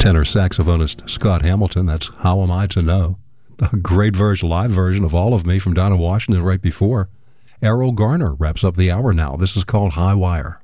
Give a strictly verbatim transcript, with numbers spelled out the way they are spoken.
tenor saxophonist Scott Hamilton. That's How Am I to Know? A great version, live version of All of Me from Dinah Washington right before. Errol Garner wraps up the hour now. This is called High Wire.